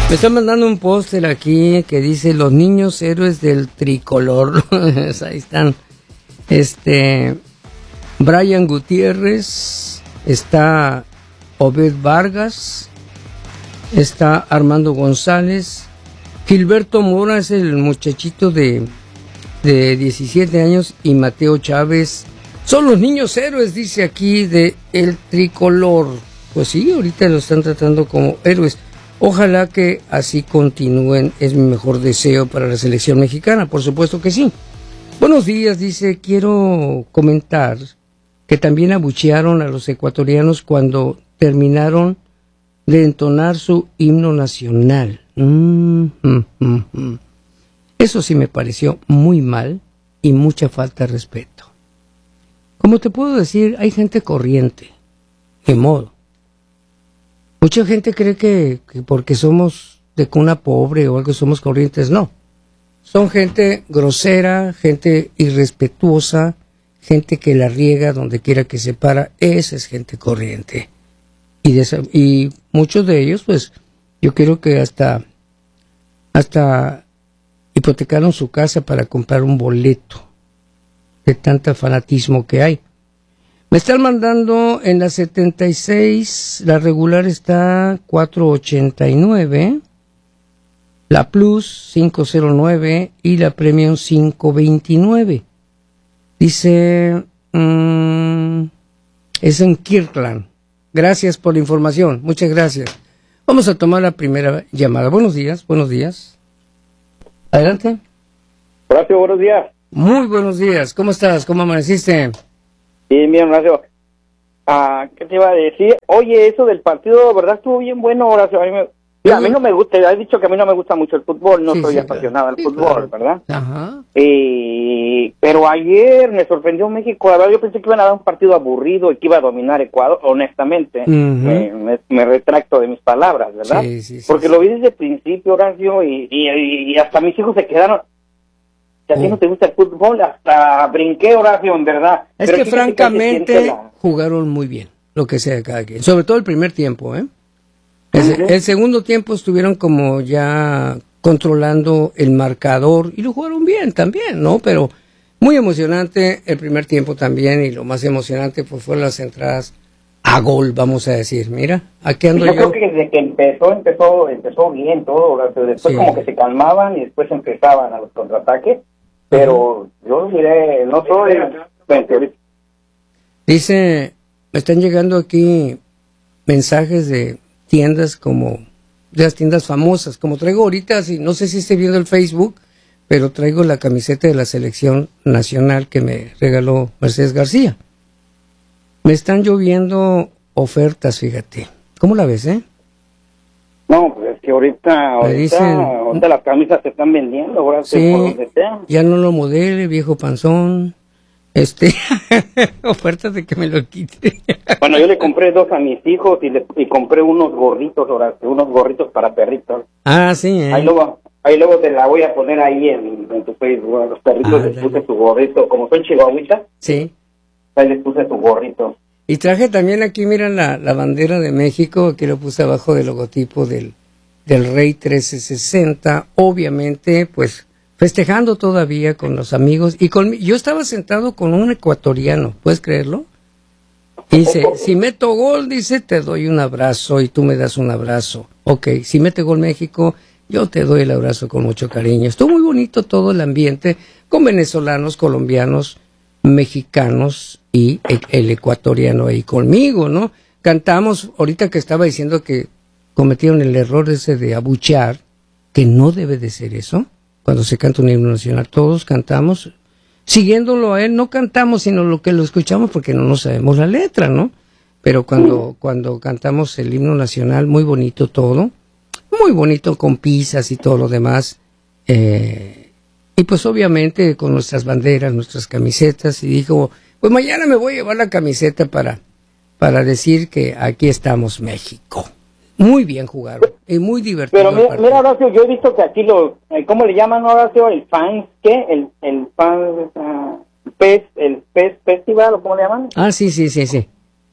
Me están mandando un póster aquí que dice los niños héroes del tricolor. Ahí están. Brian Gutiérrez, está Obed Vargas, está Armando González, Gilberto Mora es el muchachito de 17 años y Mateo Chávez. Son los niños héroes, dice aquí, de el tricolor. Pues sí, ahorita lo están tratando como héroes. Ojalá que así continúen, es mi mejor deseo para la selección mexicana, por supuesto que sí. Buenos días, dice, quiero comentar que también abuchearon a los ecuatorianos cuando terminaron de entonar su himno nacional. Eso sí me pareció muy mal y mucha falta de respeto. Como te puedo decir, hay gente corriente, de modo. Mucha gente cree que porque somos de cuna pobre o algo somos corrientes, no. Son gente grosera, gente irrespetuosa, gente que la riega donde quiera que se para. Esa es gente corriente. Y muchos de ellos, pues, yo creo que hasta hipotecaron su casa para comprar un boleto de tanto fanatismo que hay. Me están mandando en la 76, la regular está 489, la Plus 509 y la Premium 529. Dice, es en Kirkland. Gracias por la información, muchas gracias. Vamos a tomar la primera llamada. Buenos días, buenos días. Adelante. Horacio, buenos días. Muy buenos días, ¿cómo estás? ¿Cómo amaneciste? Bien, bien, Horacio. ¿Qué te iba a decir? Oye, eso del partido, ¿verdad? Estuvo bien bueno, Horacio. A mí no me gusta, has dicho que a mí no me gusta mucho el fútbol, no soy apasionado del fútbol, ¿verdad? Ajá. Pero ayer me sorprendió México, la verdad yo pensé que iban a dar un partido aburrido y que iba a dominar Ecuador, honestamente. Me retracto de mis palabras, ¿verdad? Porque lo vi desde el principio, Horacio, y hasta mis hijos se quedaron. Si a ti no te gusta el fútbol, hasta brinqué, Horacio, en verdad. Es que francamente jugaron muy bien, lo que sea cada quien. Sobre todo el primer tiempo, ¿eh? El segundo tiempo estuvieron como ya controlando el marcador y lo jugaron bien también, ¿no? Pero muy emocionante el primer tiempo también, y lo más emocionante pues fueron las entradas a gol, vamos a decir. Mira, aquí ando yo. Creo que desde que empezó bien todo, Horacio. Después como que se calmaban y después empezaban a los contraataques. Pero yo diré, no soy... Dice, me están llegando aquí mensajes de tiendas como, de las tiendas famosas, como traigo ahorita, no sé si esté viendo el Facebook, pero traigo la camiseta de la selección nacional que me regaló Mercedes García. Me están lloviendo ofertas, fíjate. ¿Cómo la ves, No, pues es que ahorita las camisas se están vendiendo, ahora sí, por donde sea. Ya no lo modele, viejo panzón. Ofertas de que me lo quite. Bueno, yo le compré 2 a mis hijos y compré unos gorritos, Horacio, unos gorritos para perritos. Ah, sí, Ahí luego te la voy a poner ahí en tu Facebook. A los perritos les puse su gorrito, como son chihuahuitas. Sí. Ahí les puse su gorrito. Y traje también aquí, miren, la bandera de México, aquí lo puse abajo del logotipo del Rey 1360, obviamente, pues, festejando todavía con los amigos, y yo estaba sentado con un ecuatoriano, ¿puedes creerlo? Y dice, si meto gol, dice, te doy un abrazo, y tú me das un abrazo. Ok, si mete gol México, yo te doy el abrazo con mucho cariño. Estuvo muy bonito todo el ambiente, con venezolanos, colombianos, mexicanos y el ecuatoriano ahí conmigo, ¿no? Cantamos, ahorita que estaba diciendo que cometieron el error ese de abuchear, que no debe de ser eso, cuando se canta un himno nacional, todos cantamos, siguiéndolo a él, no cantamos, sino lo que lo escuchamos porque no nos sabemos la letra, ¿no? Pero cuando cantamos el himno nacional, muy bonito todo, muy bonito con pizzas y todo lo demás, y pues obviamente con nuestras banderas, nuestras camisetas, y dijo, pues mañana me voy a llevar la camiseta para decir que aquí estamos, México. Muy bien jugaron, y muy divertido. Pero mira, Horacio, yo he visto que aquí ¿cómo le llaman, Horacio? El fans, ¿qué? El fans, el PES Festival, ¿o cómo le llaman? Ah, sí.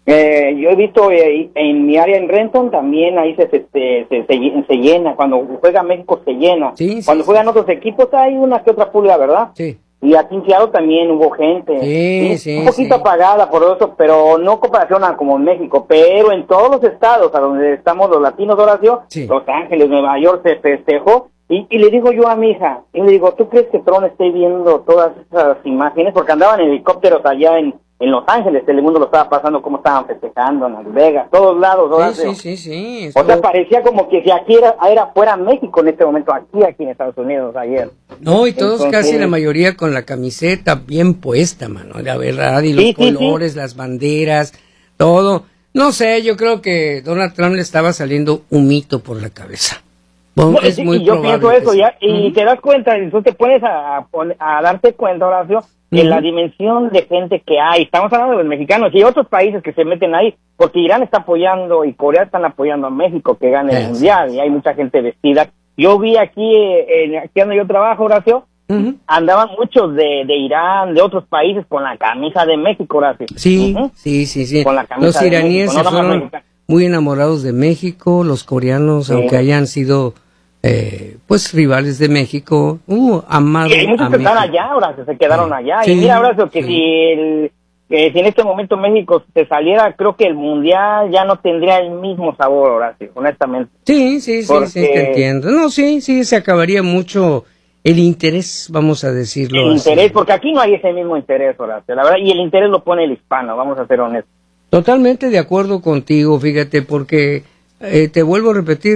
Yo he visto en mi área en Renton también ahí se llena, cuando juega México se llena, cuando juegan otros equipos hay una que otra pulga, ¿verdad? Sí. Y aquí en Seattle también hubo gente, un poquito apagada por eso, pero no comparación a como en México, pero en todos los estados a donde estamos los latinos, Horacio, Los Ángeles, Nueva York se festejó, y le digo yo a mi hija, y le digo, ¿tú crees que Tron esté viendo todas esas imágenes? Porque andaban en helicópteros allá en Los Ángeles, Telemundo lo estaba pasando, cómo estaban festejando en Las Vegas, todos lados, Horacio. Sí. O sea, parecía como que si aquí era fuera México en este momento, aquí en Estados Unidos ayer. No, y todos casi la mayoría con la camiseta bien puesta, mano, la verdad, y los colores, las banderas, todo. No sé, yo creo que Donald Trump le estaba saliendo un mito por la cabeza. Bueno, es muy y yo pienso eso, ya, y te das cuenta, y tú te pones a darte cuenta, Horacio, de la dimensión de gente que hay. Estamos hablando de los mexicanos y otros países que se meten ahí, porque Irán está apoyando y Corea están apoyando a México que gane el mundial, y hay mucha gente vestida. Yo vi aquí donde yo trabajo, Horacio, andaban muchos de Irán, de otros países con la camisa de México, Horacio. Sí. Con la camisa los iraníes se fueron muy enamorados de México, los coreanos, aunque hayan sido pues rivales de México, amados. Y hay muchos que están allá, Horacio, se quedaron allá. Y mira, Horacio, que si en este momento México se saliera, creo que el mundial ya no tendría el mismo sabor, Horacio, honestamente. Sí, te entiendo. No, sí, se acabaría mucho el interés, vamos a decirlo el así. Interés, porque aquí no hay ese mismo interés, Horacio, la verdad, y el interés lo pone el hispano, vamos a ser honestos. Totalmente de acuerdo contigo, fíjate, porque te vuelvo a repetir,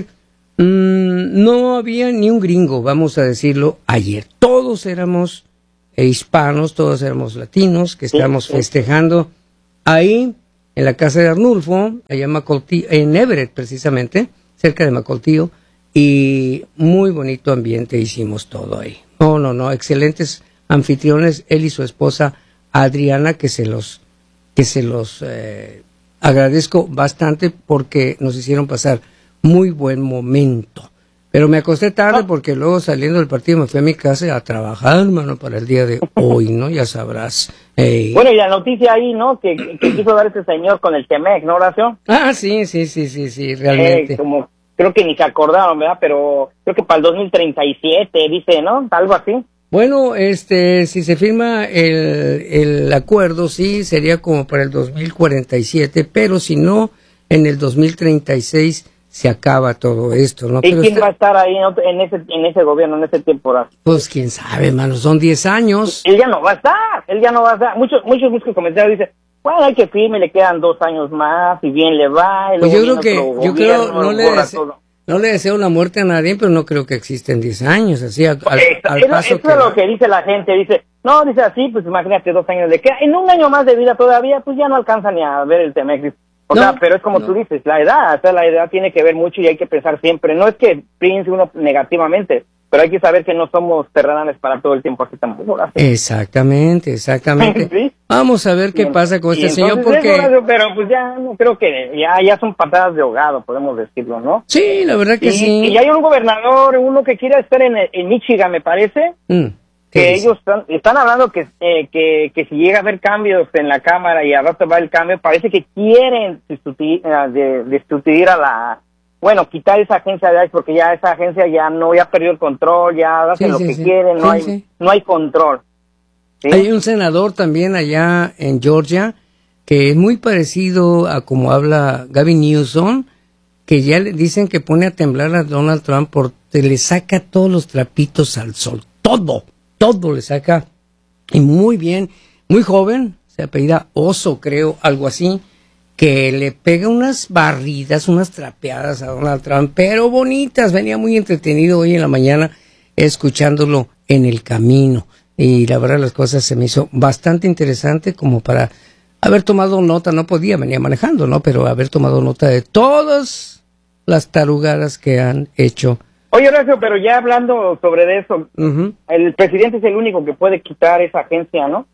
no había ni un gringo, vamos a decirlo, ayer. Todos éramos hispanos, todos éramos latinos, que estábamos festejando ahí, en la casa de Arnulfo, allá en Everett, precisamente, cerca de Macoltío, y muy bonito ambiente hicimos todo ahí. No, excelentes anfitriones, él y su esposa Adriana, que se los agradezco bastante porque nos hicieron pasar muy buen momento. Pero me acosté tarde porque luego saliendo del partido me fui a mi casa a trabajar, hermano, para el día de hoy, ¿no? Ya sabrás. Bueno, y la noticia ahí, ¿no? Que quiso dar este señor con el Temec, ¿no, Horacio? Sí, realmente. Como creo que ni se acordaron, ¿verdad? Pero creo que para el 2037, dice, ¿no? Algo así. Bueno, si se firma el acuerdo, sí, sería como para el 2047, pero si no, en el 2036 se acaba todo esto, ¿no? ¿Y pero quién va a estar ahí en ese gobierno, en ese tiempo? Pues quién sabe, mano, son 10 años. Él ya no va a estar, Muchos comentarios dicen, bueno, hay que firme, le quedan 2 años más, y bien le va. Y pues yo creo, no le deseo la muerte a nadie, pero no creo que existen 10 años, así al paso eso es lo que dice la gente, dice así, pues imagínate 2 años de queda, en un año más de vida todavía, pues ya no alcanza ni a ver el Temec. Pero es como tú dices, la edad tiene que ver mucho y hay que pensar siempre, no es que piense uno negativamente, pero hay que saber que no somos terrenales para todo el tiempo así tampoco. Exactamente. ¿Sí? Vamos a ver qué pasa con este señor, porque... Pero pues ya no creo que ya son patadas de ahogado, podemos decirlo, ¿no? Sí, la verdad que sí. Y hay un gobernador, uno que quiere estar en Michigan, me parece, que ellos están hablando que si llega a haber cambios en la Cámara y a rato va el cambio, parece que quieren destituir quitar esa agencia de ICE, porque ya esa agencia ya perdió el control, ya hacen lo que quieren, no hay control. ¿Sí? Hay un senador también allá en Georgia que es muy parecido a como habla Gavin Newsom, que ya le dicen que pone a temblar a Donald Trump porque le saca todos los trapitos al sol, todo le saca, y muy bien, muy joven, se apellida Oso, creo, algo así, que le pega unas barridas, unas trapeadas a Donald Trump, pero bonitas. Venía muy entretenido hoy en la mañana escuchándolo en el camino, y la verdad las cosas se me hizo bastante interesante como para haber tomado nota. No podía, venía manejando, ¿no? Pero haber tomado nota de todas las tarugadas que han hecho. Oye, Horacio, pero ya hablando sobre eso, el presidente es el único que puede quitar esa agencia, ¿no?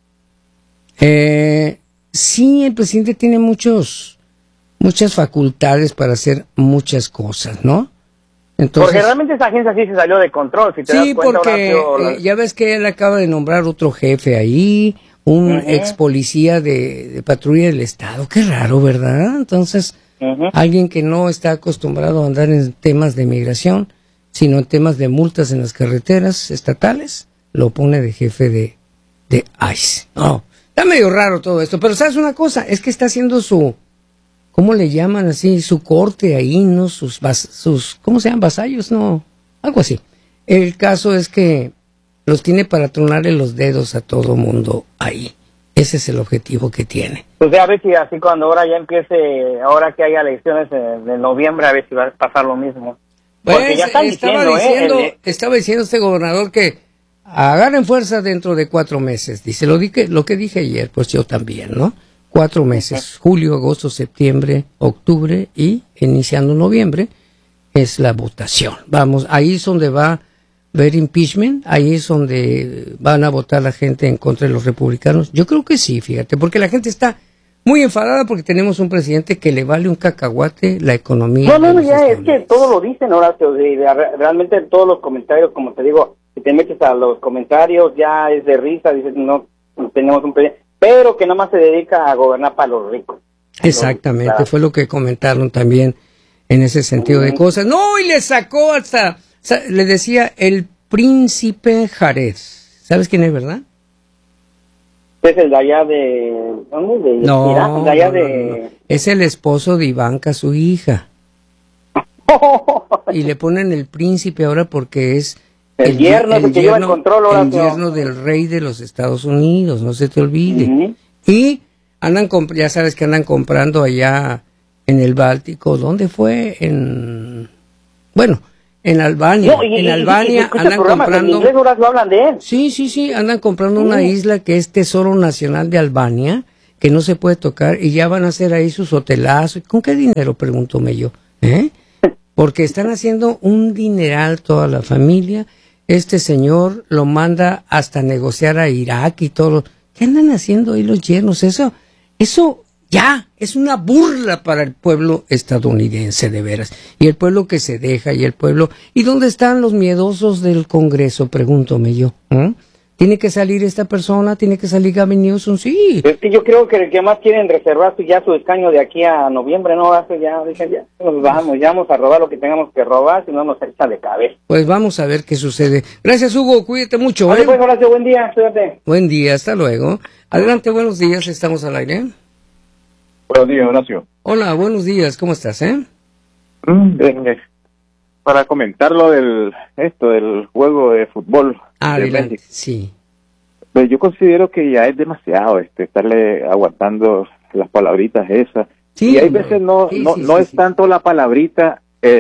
Sí, el presidente tiene muchas facultades para hacer muchas cosas, ¿no? Entonces, porque realmente esa agencia sí se salió de control, si te das cuenta, porque Horacio, ya ves que él acaba de nombrar otro jefe ahí, un ex policía de patrulla del estado. Qué raro, ¿verdad? Entonces, alguien que no está acostumbrado a andar en temas de migración, sino en temas de multas en las carreteras estatales, lo pone de jefe de ICE. No, está medio raro todo esto, pero ¿sabes una cosa? Es que está haciendo su, ¿cómo le llaman así? Su corte ahí, ¿no? Sus ¿cómo se llaman? Vasallos, ¿no? Algo así. El caso es que los tiene para tronarle los dedos a todo mundo ahí. Ese es el objetivo que tiene. Pues a ver si así cuando ahora ya empiece, ahora que haya elecciones de noviembre, a ver si va a pasar lo mismo. Pues porque ya están estaba diciendo este gobernador que agarren fuerza dentro de 4 meses. Dice lo que dije ayer, pues yo también, ¿no? 4 meses, julio, agosto, septiembre, octubre y iniciando noviembre es la votación. Vamos, ahí es donde va a haber impeachment, ahí es donde van a votar la gente en contra de los republicanos. Yo creo que sí, fíjate, porque la gente está muy enfadada porque tenemos un presidente que le vale un cacahuate la economía. No, ya es que todo lo dicen, Horacio, realmente todos los comentarios, como te digo, si te metes a los comentarios ya es de risa, dices, no tenemos un presidente, pero que nada más se dedica a gobernar para los ricos. Exactamente, fue lo que comentaron también en ese sentido de cosas. No, y le sacó hasta, le decía el príncipe Jared. ¿Sabes quién es, verdad? Es el de allá de... ¿Dónde? No, Irán, de allá no. Es el esposo de Ivanka, su hija. Y le ponen el príncipe ahora porque es el yerno que lleva el control. El yerno del rey de los Estados Unidos, no se te olvide. Y andan, ya sabes que andan comprando allá en el Báltico. ¿Dónde fue? En Albania. En Albania andan comprando. En inglés lo hablan de él. Sí, andan comprando una isla que es Tesoro Nacional de Albania, que no se puede tocar, y ya van a hacer ahí sus hotelazos. ¿Con qué dinero? Pregúntome yo. Porque están haciendo un dineral toda la familia. Este señor lo manda hasta negociar a Irak y todo. ¿Qué andan haciendo ahí los yernos? Eso ya es una burla para el pueblo estadounidense, de veras. Y el pueblo que se deja, y el pueblo... ¿Y dónde están los miedosos del Congreso? Pregúntome yo. ¿Tiene que salir esta persona? ¿Tiene que salir Gavin Newsom? Sí. Es que yo creo que el que más quieren reservar ya su escaño de aquí a noviembre, ¿no? Ya nos vamos a robar lo que tengamos que robar, si no nos echa de cabeza. Pues vamos a ver qué sucede. Gracias, Hugo, cuídate mucho. Vale, pues, Horacio, buen día, cuídate. Buen día, hasta luego. Adelante, buenos días, estamos al aire. Buenos días, Horacio. Hola, buenos días, ¿cómo estás, Para comentar lo del juego de fútbol. Adelante, sí. Pues yo considero que ya es demasiado estarle aguantando las palabritas esas. Sí, y hay veces no es tanto la palabrita,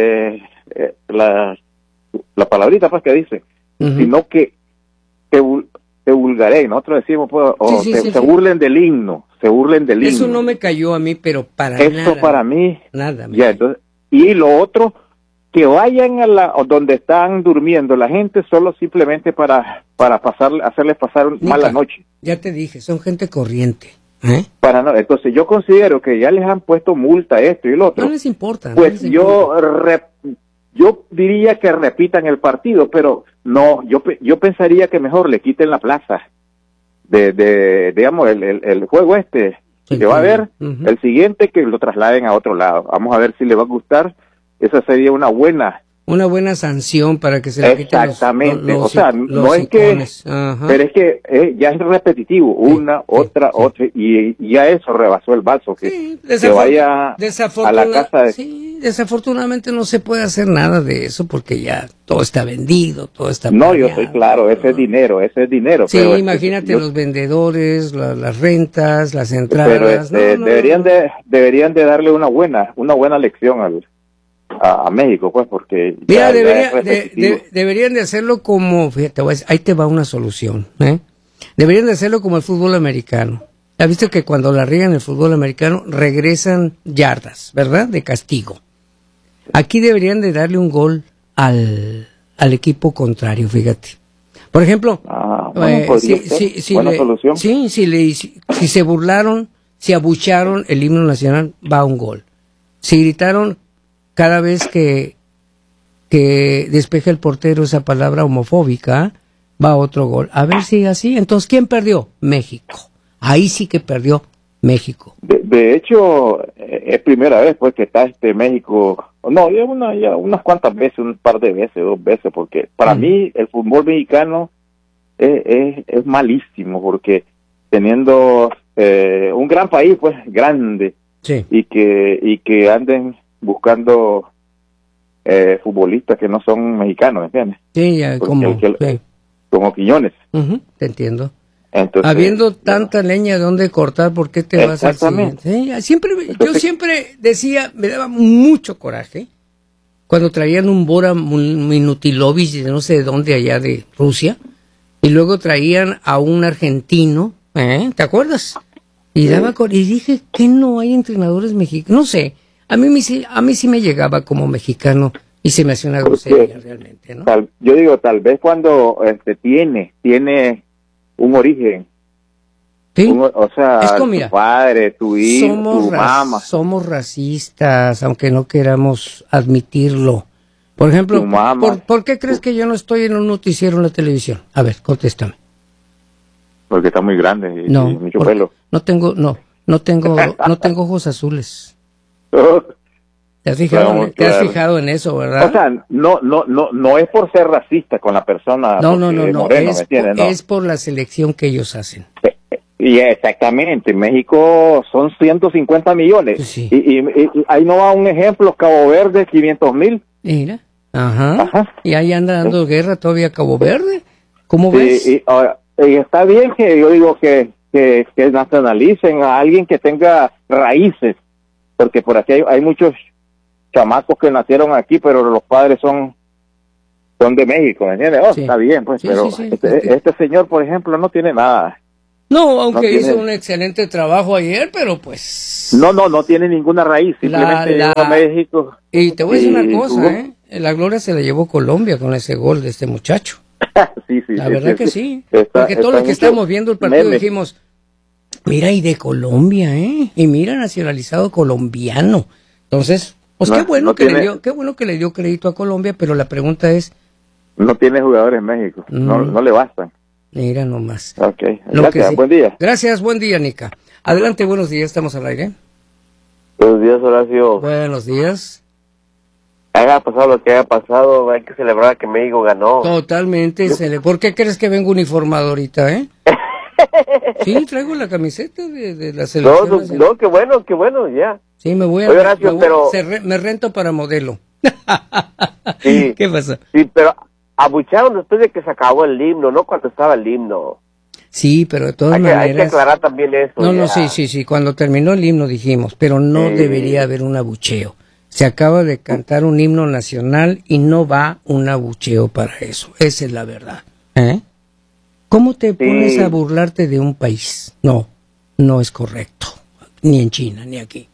la palabrita pues que dice, sino que te vulgaré, nosotros decimos, pues, se burlen del himno, Eso no me cayó a mí, pero para nada. Eso para mí. Nada. Ya, entonces, y lo otro, que vayan donde están durmiendo la gente solo simplemente para hacerles pasar mala noche. Ya te dije, son gente corriente. Entonces yo considero que ya les han puesto multa esto y lo otro. No les importa. Pues yo diría que repitan el partido, pero no, yo pensaría que mejor le quiten la plaza digamos, el juego que va a haber, el siguiente que lo trasladen a otro lado. Vamos a ver si le va a gustar. Esa sería una buena sanción para que se le quiten exactamente, o sea, no es que, pero es que ya es repetitivo, otra, y ya eso rebasó el vaso, que vaya a la casa desafortunadamente no se puede hacer nada de eso porque ya todo está vendido, todo está planeado. Yo estoy claro, ese es dinero. Sí, pero imagínate los vendedores, las rentas, las entradas. Pero deberían de darle una buena lección a México, pues, porque mira, deberían de hacerlo como, fíjate, ahí te va una solución, deberían de hacerlo como el fútbol americano. ¿Has visto que cuando la riegan el fútbol americano regresan yardas, verdad? De castigo. Aquí deberían de darle un gol al equipo contrario, fíjate. Por ejemplo, solución. Si se burlaron, si abucharon el himno nacional, va un gol. Si gritaron cada vez que despeja el portero esa palabra homofóbica, va otro gol. A ver si así. Entonces, ¿quién perdió? México. Ahí sí que perdió México. De hecho, es primera vez pues que está México, no, ya unas cuantas veces, un par de veces, 2 veces, porque para mí el fútbol mexicano es malísimo, porque teniendo un gran país, pues grande, sí, y que anden buscando futbolistas que no son mexicanos, ¿entiendes? Sí, ya, como Quiñones. Te entiendo. Entonces, habiendo tanta leña de donde cortar, ¿por qué te vas al siguiente? ¿Sí? Yo siempre decía, me daba mucho coraje cuando traían un Bora Minutilovich de no sé de dónde, allá de Rusia, y luego traían a un argentino, ¿te acuerdas? Y y dije, ¿qué no hay entrenadores mexicanos? No sé, a mí sí me llegaba como mexicano y se me hacía una grosería realmente, ¿no? Yo digo, tal vez cuando tiene un origen, ¿sí? O sea, es como, mira, tu padre, tu hijo, tu mamá. Somos racistas, aunque no queramos admitirlo. Por ejemplo, tu mamá, ¿por qué crees que yo no estoy en un noticiero en la televisión? A ver, contéstame. Porque está muy grande y mucho pelo. No tengo ojos azules. ¿Te has fijado en eso, verdad? O sea, no es por ser racista con la persona. No, moreno, es por la selección que ellos hacen. Y exactamente, México son 150 millones. Sí. Y ahí no va un ejemplo, Cabo Verde, 500,000. Mira, ajá. Y ahí anda dando guerra todavía Cabo Verde. ¿Cómo ves? Y está bien que yo digo que nacionalicen a alguien que tenga raíces, porque por aquí hay muchos chamacos que nacieron aquí, pero los padres son de México, ¿me entiendes? Está bien, pues, pero este señor, por ejemplo, no tiene nada. No, aunque hizo un excelente trabajo ayer, pero pues... No tiene ninguna raíz, simplemente llegó a México. Y te voy a decir una cosa, la gloria se la llevó Colombia con ese gol de este muchacho. Sí, la verdad que sí. Porque todos los que estamos viendo el partido dijimos, mira, y de Colombia, y mira, nacionalizado colombiano. Entonces... Pues qué bueno que le dio crédito a Colombia, pero la pregunta es... No tiene jugadores en México, no le bastan. Mira nomás. Ok, gracias, buen día. Gracias, buen día, Nica. Adelante, buenos días, estamos al aire. Buenos días, Horacio. Buenos días. Haya pasado lo que haya pasado, hay que celebrar que México ganó. Totalmente, ¿por qué crees que vengo uniformado ahorita, Sí, traigo la camiseta de la selección. No, qué bueno, ya. Sí, me voy a... Oye, Horacio, me rento para modelo. Sí, ¿Qué pasa? Sí, pero abucharon después de que se acabó el himno, no cuando estaba el himno. Sí, pero de todas maneras... Hay que aclarar también eso. No, sí, cuando terminó el himno dijimos, pero no debería haber un abucheo. Se acaba de cantar un himno nacional y no va un abucheo para eso. Esa es la verdad. ¿Cómo te pones a burlarte de un país? No es correcto. Ni en China, ni aquí.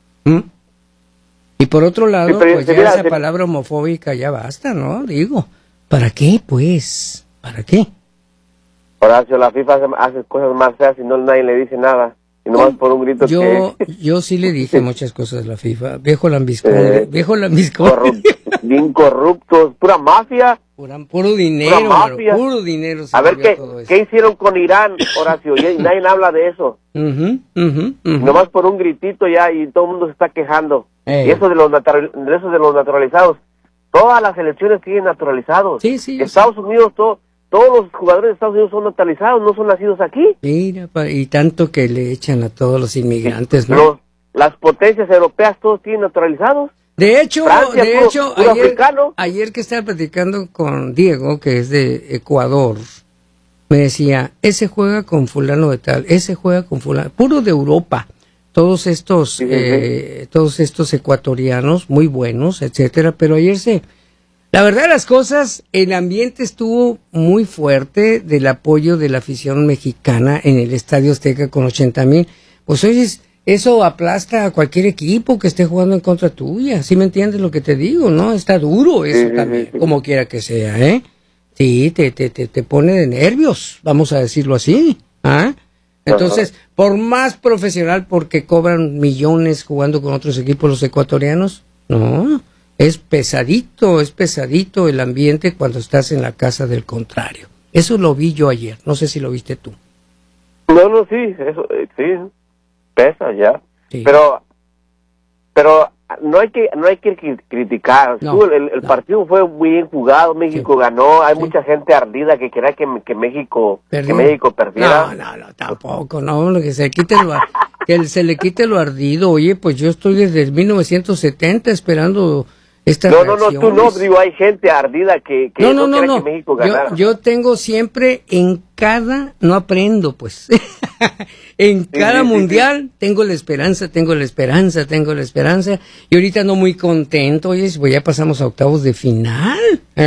Y por otro lado, pues ya esa palabra homofóbica ya basta, ¿no? Digo, ¿para qué, pues? ¿Para qué? Horacio, la FIFA hace cosas más feas y nadie le dice nada. Y nomás por un grito yo sí le dije muchas cosas a la FIFA. Viejo lambiscón. Bien corruptos, pura mafia. Puro dinero, puro dinero. A ver, ¿qué hicieron con Irán, Horacio? Y nadie habla de eso. Nomás por un gritito ya y todo el mundo se está quejando. Y eso de los naturalizados. Todas las elecciones siguen naturalizados. Sí. Estados Unidos, todos los jugadores de Estados Unidos son naturalizados, no son nacidos aquí. Mira, y tanto que le echan a todos los inmigrantes, ¿no? Las potencias europeas todos tienen naturalizados. De hecho, Francia, ayer que estaba platicando con Diego, que es de Ecuador, me decía, ese juega con fulano de tal, ese juega con fulano, puro de Europa, todos estos ecuatorianos muy buenos, etcétera, pero ayer la verdad de las cosas, el ambiente estuvo muy fuerte del apoyo de la afición mexicana en el Estadio Azteca con 80,000, pues oye, eso aplasta a cualquier equipo que esté jugando en contra tuya. ¿Sí me entiendes lo que te digo, no? Está duro eso también, como quiera que sea, Sí, te pone de nervios, vamos a decirlo así, Entonces, por más profesional, porque cobran millones jugando con otros equipos los ecuatorianos, no, es pesadito el ambiente cuando estás en la casa del contrario. Eso lo vi yo ayer, no sé si lo viste tú. No, sí, eso, sí, pesa ya. Sí. Pero no hay que criticar. No, el partido fue muy bien jugado, México ganó, hay mucha gente ardida que quería que México perdiera. No, tampoco, no, que se le quite lo ardido. Oye, pues yo estoy desde 1970 esperando estas reacciones. No, tú no, digo, hay gente ardida que no quiere que México ganara. Yo tengo siempre no aprendo, pues. En cada mundial tengo la esperanza, y ahorita ando muy contento. Oye, pues ya pasamos a octavos de final,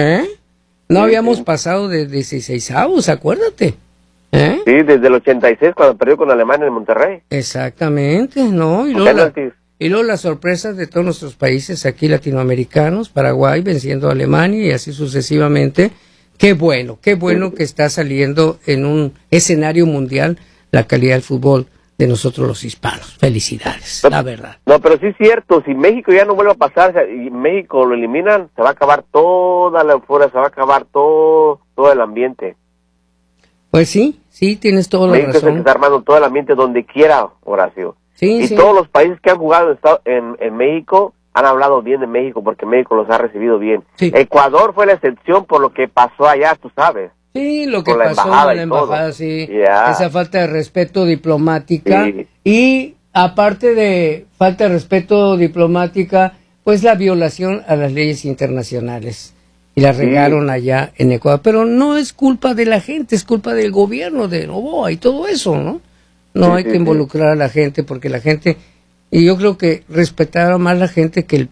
No habíamos pasado de 16avos, acuérdate. Sí, desde el 86 cuando perdió con Alemania en Monterrey. Exactamente, ¿no? Y luego las sorpresas de todos nuestros países aquí latinoamericanos, Paraguay venciendo a Alemania y así sucesivamente. Qué bueno que está saliendo en un escenario mundial la calidad del fútbol de nosotros los hispanos. Felicidades, la verdad. No, pero sí es cierto, si México ya no vuelve a pasar y México lo eliminan, se va a acabar toda la euforia, se va a acabar todo el ambiente. Pues sí, tienes toda la razón. México es el que está armando todo el ambiente donde quiera, Horacio. Sí. Todos los países que han jugado en México han hablado bien de México porque México los ha recibido bien. Sí. Ecuador fue la excepción por lo que pasó allá, tú sabes. Sí, lo que pasó en la embajada, sí. Yeah. Esa falta de respeto diplomática. Sí. Y aparte de falta de respeto diplomática, pues la violación a las leyes internacionales. Y la regaron allá en Ecuador. Pero no es culpa de la gente, es culpa del gobierno de Noboa y todo eso, ¿no? No hay que involucrar a la gente porque la gente... Y yo creo que respetaba más la gente que el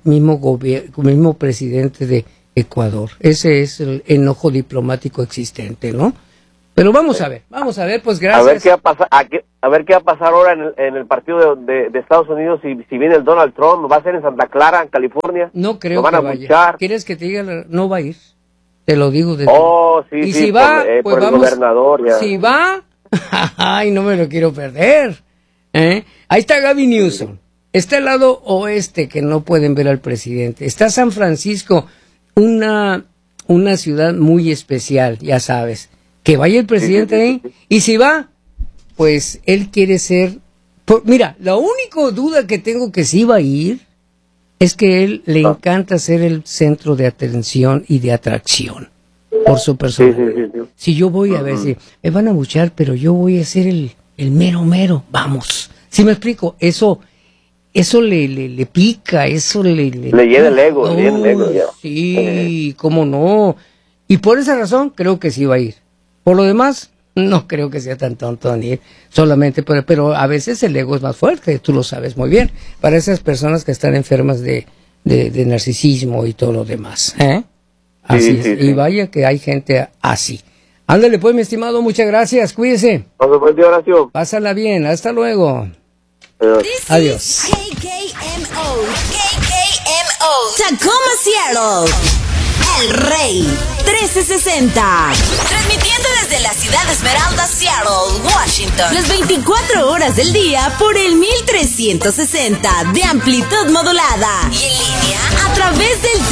mismo presidente de Ecuador. Ese es el enojo diplomático existente, ¿no? Pero vamos a ver, pues gracias. A ver qué va a pasar ahora en el partido de Estados Unidos si viene el Donald Trump. ¿Va a ser en Santa Clara, en California? No creo que vaya. Buchar. ¿Quieres que te diga? No va a ir. Te lo digo desde... Sí, y sí, si va, pues por vamos. El gobernador, ya. Si va, ay, no me lo quiero perder. Ahí está Gavin Newsom. Está el lado oeste que no pueden ver al presidente. Está San Francisco, una ciudad muy especial, ya sabes. Que vaya el presidente ahí. Y si va, pues él quiere ser... Mira, la única duda que tengo que sí va a ir es que él le encanta ser el centro de atención y de atracción por su personalidad. Si yo voy a ver si me van a buchar, pero yo voy a ser el mero, vamos. ¿Sí me explico? Eso le pica, eso le llena el ego, ya. Sí, cómo no. Y por esa razón creo que sí va a ir. Por lo demás, no creo que sea tan tonto ni ir solamente, pero a veces el ego es más fuerte, tú lo sabes muy bien, para esas personas que están enfermas de narcisismo y todo lo demás. Así es. Y vaya que hay gente así. Ándale pues, mi estimado, muchas gracias, cuídese. Buen día, Horacio. Pásala bien, hasta luego. Adiós. KKMO, Tacoma, Seattle. El Rey 1360. Transmitiendo desde la ciudad de Esmeralda, Seattle, Washington. Las 24 horas del día por el 1360 de amplitud modulada. Y en línea a través del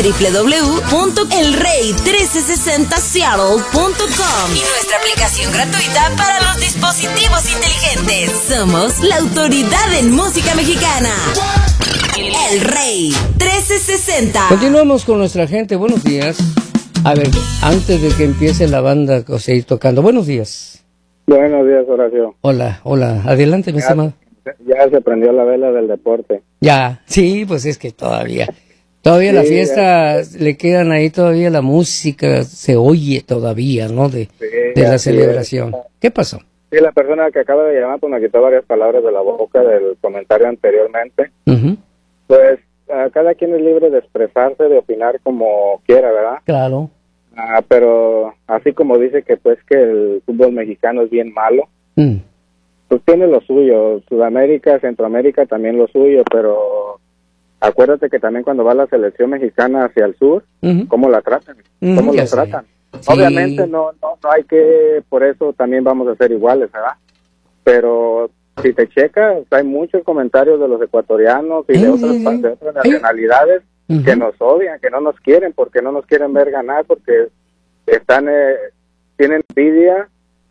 www.elrey1360seattle.com. Y nuestra aplicación gratuita para los dispositivos inteligentes. Somos la autoridad en música mexicana. El Rey 1360. Continuamos con nuestra gente. Buenos días. A ver, antes de que empiece la banda a seguir tocando. Buenos días. Buenos días, Horacio. Hola. Adelante, mi estimado. Ya se prendió la vela del deporte. Ya, sí, pues es que todavía sí, la fiesta, le quedan ahí todavía la música, se oye todavía, ¿no? De la celebración. ¿Qué pasó? Sí, la persona que acaba de llamar pues me quitó varias palabras de la boca del comentario anteriormente. Pues cada quien es libre de expresarse, de opinar como quiera, ¿verdad? Claro. Pero así como dice que pues que el fútbol mexicano es bien malo, pues tiene lo suyo. Sudamérica, Centroamérica también lo suyo, pero acuérdate que también cuando va la selección mexicana hacia el sur, ¿cómo la tratan? ¿Cómo lo tratan? Sí. Obviamente no hay que, por eso también vamos a ser iguales, ¿verdad? Pero si te checas, hay muchos comentarios de los ecuatorianos y de otras nacionalidades que nos odian, que no nos quieren, porque no nos quieren ver ganar, porque tienen envidia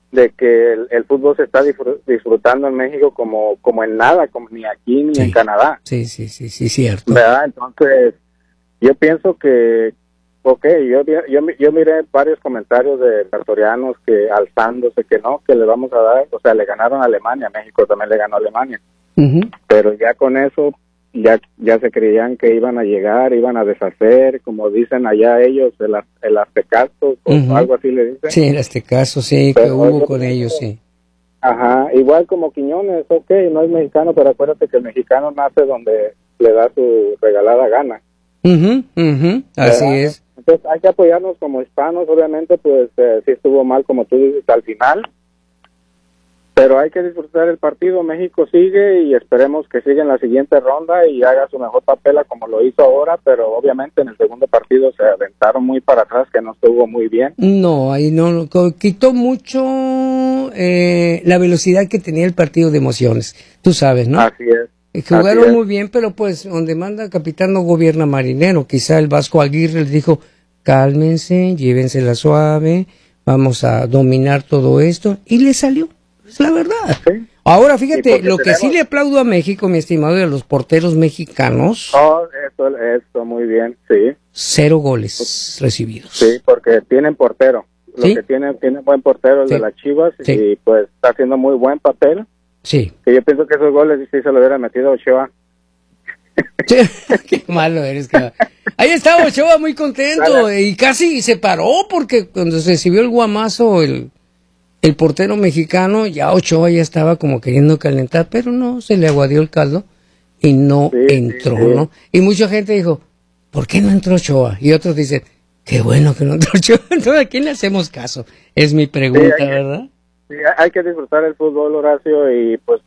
de que el fútbol se está disfrutando en México como en nada, como ni aquí ni en Canadá. Sí, cierto. ¿Verdad? Entonces, yo pienso que, yo miré varios comentarios de ecuatorianos que alzándose que no, que le vamos a dar, o sea, le ganaron a Alemania, México también le ganó a Alemania. Pero ya con eso, ya se creían que iban a llegar, iban a deshacer, como dicen allá ellos, el aztecaso, o algo así le dicen. Sí, el aztecaso, sí, pero que hubo con ellos, sí. Ajá, igual como Quiñones, no es mexicano, pero acuérdate que el mexicano nace donde le da su regalada gana. Así es. Entonces hay que apoyarnos como hispanos, obviamente, pues sí estuvo mal, como tú dices, al final. Pero hay que disfrutar el partido. México sigue y esperemos que siga en la siguiente ronda y haga su mejor papel como lo hizo ahora, pero obviamente en el segundo partido se aventaron muy para atrás, que no estuvo muy bien. No, ahí no, quitó mucho la velocidad que tenía el partido de emociones, tú sabes, ¿no? Así es. Jugaron muy bien, pero pues donde manda capitán no gobierna marinero. Quizá el Vasco Aguirre les dijo, cálmense, llévensela suave, vamos a dominar todo esto, y le salió. Es la verdad. Sí. Ahora, fíjate, lo que sí le aplaudo a México, mi estimado, y a los porteros mexicanos. Eso, muy bien, sí. 0 goles recibidos. Sí, porque tienen portero. Lo que tienen buen portero, el de las Chivas, y pues está haciendo muy buen papel. Sí. Que yo pienso que esos goles sí se lo hubiera metido Ochoa. Qué malo eres, cabrón. Ahí estaba Ochoa muy contento y casi se paró porque cuando se recibió el guamazo, el portero mexicano, ya Ochoa ya estaba como queriendo calentar, pero no, se le aguadió el caldo y no entró, ¿no? Y mucha gente dijo, ¿por qué no entró Ochoa? Y otros dicen, qué bueno que no entró Ochoa. Entonces, ¿a quién le hacemos caso? Es mi pregunta, ¿verdad? Sí, hay que disfrutar el fútbol, Horacio, y pues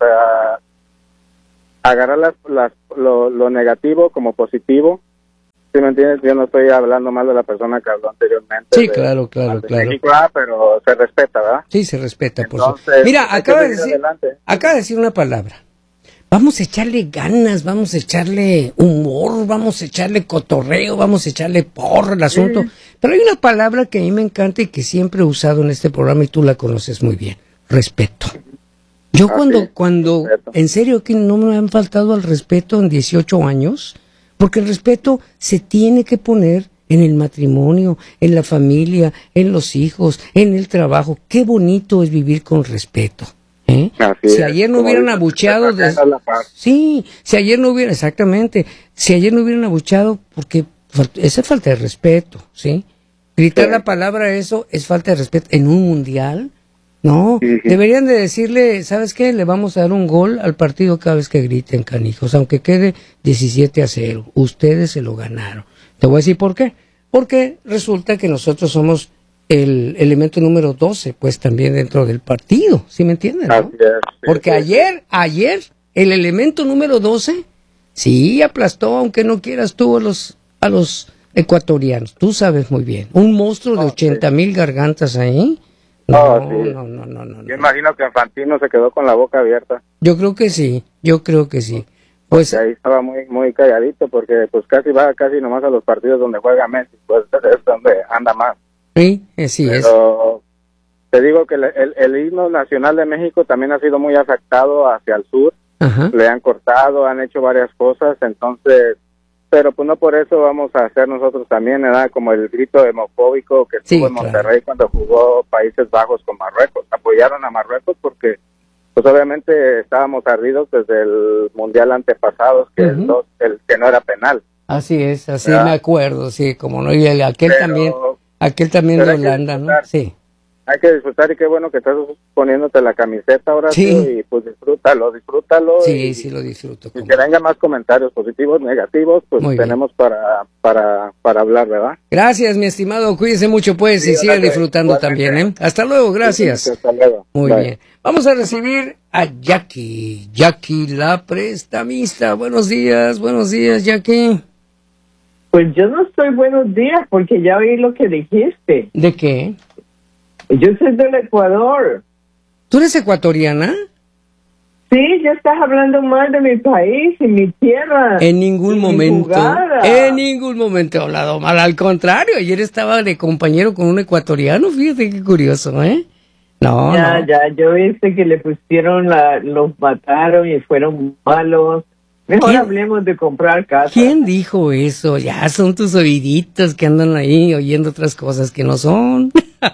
agarrar lo negativo como positivo. ¿Sí me entiendes? Yo no estoy hablando mal de la persona que habló anteriormente. Sí, claro. México, pero se respeta, ¿verdad? Sí, se respeta. Entonces, mira, acaba de decir una palabra. Vamos a echarle ganas, vamos a echarle humor, vamos a echarle cotorreo, vamos a echarle porro al asunto. Pero hay una palabra que a mí me encanta y que siempre he usado en este programa y tú la conoces muy bien. Respeto. Yo cuando en serio que no me han faltado al respeto en 18 años, porque el respeto se tiene que poner en el matrimonio, en la familia, en los hijos, en el trabajo. Qué bonito es vivir con respeto. Si ayer no hubieran abucheado, si ayer no hubieran, exactamente, si ayer no hubieran abucheado, porque esa es falta de respeto, ¿sí? Gritar la palabra eso es falta de respeto en un mundial. No, deberían de decirle, ¿sabes qué? Le vamos a dar un gol al partido cada vez que griten, canijos, aunque quede 17-0. Ustedes se lo ganaron. Te voy a decir por qué. Porque resulta que nosotros somos el elemento número 12, pues también dentro del partido, ¿sí me entienden? ¿No? Porque ayer, el elemento número 12, sí aplastó, aunque no quieras tú, a los ecuatorianos. Tú sabes muy bien. Un monstruo de 80,000 gargantas ahí. No. Yo imagino que Infantino se quedó con la boca abierta. Yo creo que sí. Pues ahí estaba muy calladito, porque pues casi nomás a los partidos donde juega Messi, pues es donde anda más. Sí, sí es. Pero te digo que el himno nacional de México también ha sido muy afectado hacia el sur. Le han cortado, han hecho varias cosas, entonces, pero pues no por eso vamos a hacer nosotros también, ¿verdad? Como el grito homofóbico que estuvo en Monterrey cuando jugó Países Bajos con Marruecos. Apoyaron a Marruecos porque pues obviamente estábamos ardidos desde el mundial antepasado, que el que no era penal. Así es, así me acuerdo, sí, como no, y aquel también de Holanda, ¿no? Sí. Hay que disfrutar y qué bueno que estás poniénóte la camiseta ahora y pues disfrútalo. Sí, lo disfruto. Y que vengan más comentarios positivos, negativos, pues muy tenemos para hablar, ¿verdad? Gracias, mi estimado, cuídese mucho pues y siga disfrutando también, ¿eh? Hasta luego, gracias. Hasta luego. Muy bien. Vamos a recibir a Jackie la prestamista. Buenos días, Jackie. Pues yo no estoy buenos días porque ya oí lo que dijiste. ¿De qué? Yo soy del Ecuador. ¿Tú eres ecuatoriana? Sí, ya estás hablando mal de mi país y mi tierra. En ningún momento he hablado mal. Al contrario, ayer estaba de compañero con un ecuatoriano. Fíjate qué curioso, ¿eh? No, Ya, yo viste que le pusieron, los mataron y fueron malos. Mejor hablemos de comprar casa. ¿Quién dijo eso? Ya son tus oíditos que andan ahí oyendo otras cosas que no son.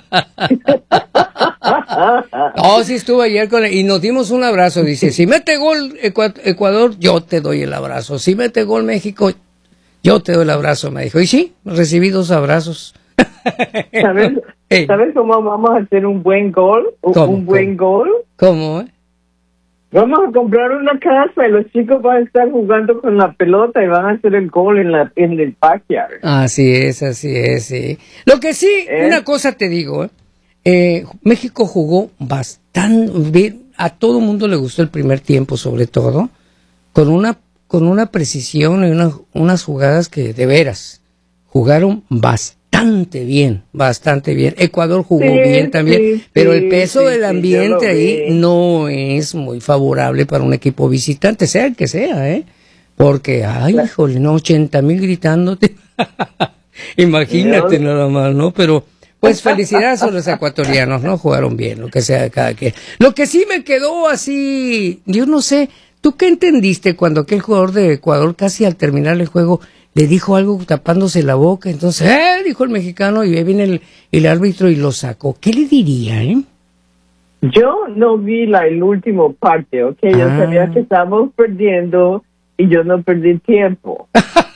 No, sí estuvo ayer y nos dimos un abrazo. Dice, si mete gol Ecuador, yo te doy el abrazo. Si mete gol México, yo te doy el abrazo, me dijo. Y sí, recibí 2 abrazos. ¿Sabes cómo vamos a hacer un buen gol? Buen gol. ¿Cómo? Vamos a comprar una casa y los chicos van a estar jugando con la pelota y van a hacer el gol en el backyard. Así es, sí. Lo que sí, una cosa te digo, México jugó bastante bien, a todo mundo le gustó el primer tiempo sobre todo, con una precisión y unas jugadas que de veras jugaron bastante bien. Ecuador jugó bien también, pero el peso del ambiente ahí no es muy favorable para un equipo visitante, sea el que sea, porque, híjole, no, 80,000 gritándote. Imagínate nada más, ¿no? Pero, pues, felicidades a los ecuatorianos, ¿no? Jugaron bien, lo que sea de cada quien. Lo que sí me quedó así, yo no sé, ¿tú qué entendiste cuando aquel jugador de Ecuador casi al terminar el juego le dijo algo tapándose la boca? Entonces, dijo el mexicano, y ahí viene el árbitro y lo sacó. ¿Qué le diría, Yo no vi el último parte, ¿ok? Yo sabía que estábamos perdiendo y yo no perdí tiempo.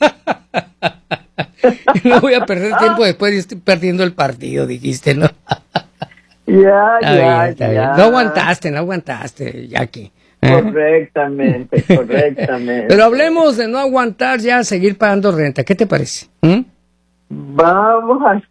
No voy a perder tiempo después de estoy perdiendo el partido, dijiste, ¿no? Ya. No aguantaste, Jackie. Correctamente. Pero hablemos de no aguantar ya, seguir pagando renta. ¿Qué te parece? Vamos a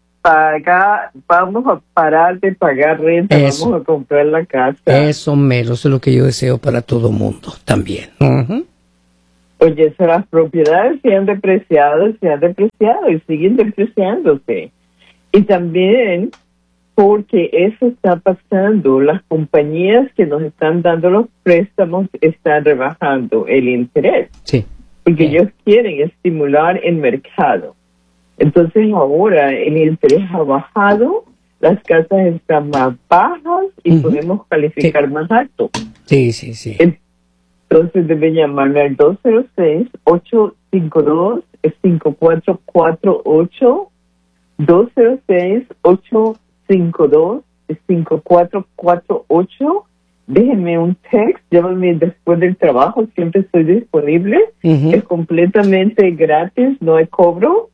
parar de pagar renta, vamos a comprar la casa. Eso mero, eso es lo que yo deseo para todo mundo también. Oye, las propiedades se han depreciado y siguen depreciándose. Y también porque eso está pasando, las compañías que nos están dando los préstamos están rebajando el interés. Sí. Porque ellos quieren estimular el mercado. Entonces ahora el interés ha bajado, las casas están más bajas y podemos calificar más alto. Sí. Entonces debe llamarme al 206-852-5448, 206-852-5448. Déjenme un text, llámame después del trabajo, siempre estoy disponible. Es completamente gratis, no hay cobro.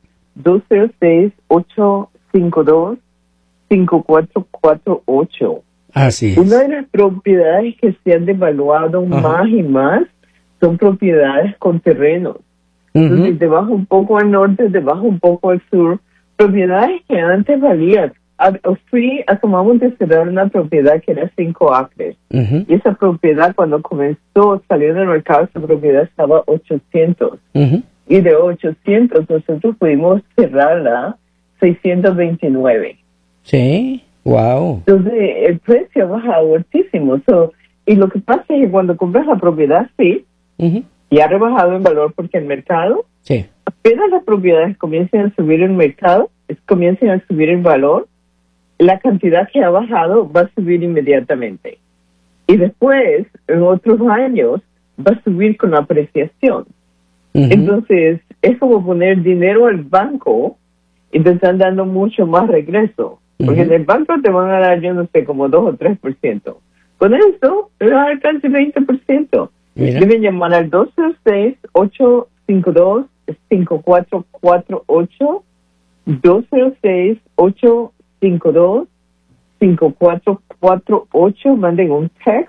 206-852-5448. Así es. Una de las propiedades que se han devaluado más y más son propiedades con terrenos. Entonces, te vas un poco al norte, te vas un poco al sur. Propiedades que antes valían. Acabamos de cerrar una propiedad que era 5 acres. Y esa propiedad, cuando comenzó, salió del mercado, esa propiedad estaba 800. Y de 800 nosotros pudimos cerrarla 629. Sí, wow. Entonces el precio ha bajado altísimo. Y lo que pasa es que cuando compras la propiedad, y ha rebajado en valor porque el mercado, apenas las propiedades comiencen a subir el mercado, comiencen a subir el valor, la cantidad que ha bajado va a subir inmediatamente. Y después, en otros años, va a subir con apreciación. Entonces, es como poner dinero al banco y te están dando mucho más regreso. Porque en el banco te van a dar, yo no sé, como 2 o 3%. Con eso, te van a dar casi 20%. Deben llamar al 206-852-5448, 206-852-5448. Manden un text,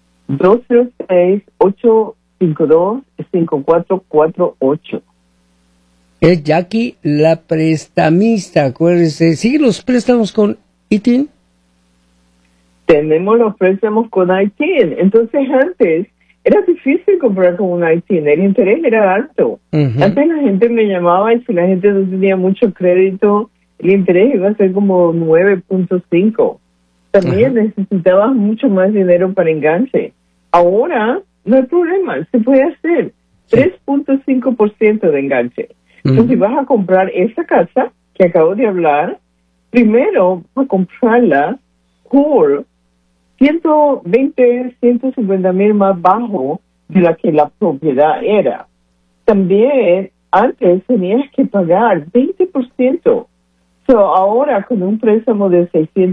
206-852-5448. Es Jackie, la prestamista, acuérdese. ¿Sigue los préstamos con ITIN? Tenemos los préstamos con ITIN. Entonces antes era difícil comprar con un ITIN, el interés era alto. Antes la gente me llamaba y si la gente no tenía mucho crédito, el interés iba a ser como 9.5. También necesitabas mucho más dinero para enganche. Ahora no hay problema, se puede hacer 3.5% de enganche. Entonces, si vas a comprar esa casa que acabo de hablar, primero vas a comprarla por 120, 150,000 más bajo de la que la propiedad era. También antes tenías que pagar 20%. Ahora con un préstamo de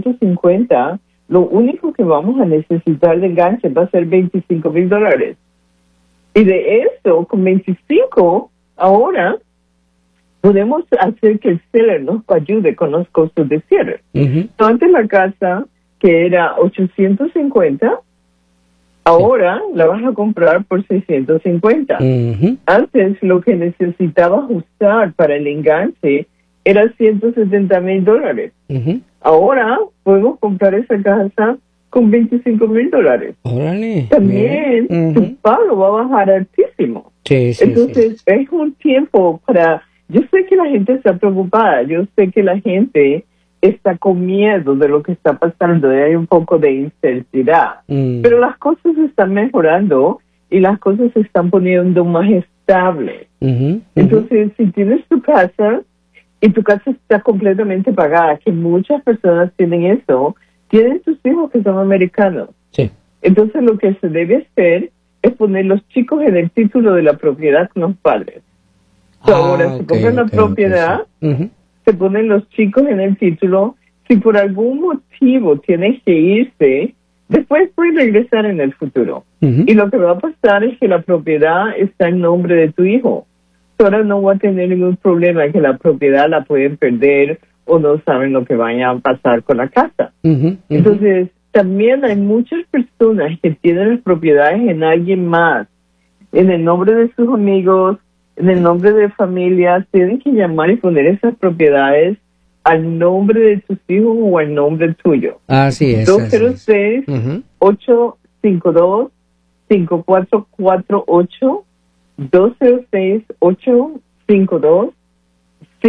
650, lo único que vamos a necesitar de enganche va a ser $25,000. Y de eso, con 25, ahora podemos hacer que el seller nos ayude con los costos de cierre. Antes la casa, que era 850, ahora la vas a comprar por 650. Antes lo que necesitabas usar para el enganche era $170,000. Ahora podemos comprar esa casa con $25,000. También tu pago va a bajar altísimo. Entonces es un tiempo para... Yo sé que la gente está preocupada, yo sé que la gente está con miedo de lo que está pasando y hay un poco de incertidumbre. Pero las cosas están mejorando y las cosas se están poniendo más estables. Entonces, si tienes tu casa y tu casa está completamente pagada, que muchas personas tienen eso, tienen tus hijos que son americanos. Entonces, lo que se debe hacer es poner los chicos en el título de la propiedad con los padres. Ahora, se compra la propiedad, se ponen los chicos en el título. Si por algún motivo tienes que irse, después puedes regresar en el futuro. Y lo que va a pasar es que la propiedad está en nombre de tu hijo. Ahora no va a tener ningún problema que la propiedad la pueden perder o no saben lo que vaya a pasar con la casa. Entonces, también hay muchas personas que tienen las propiedades en alguien más, en el nombre de sus amigos, en el nombre de familias. Tienen que llamar y poner esas propiedades al nombre de tus hijos o al nombre tuyo. Así es. 206-852-5448. 206-852-5448.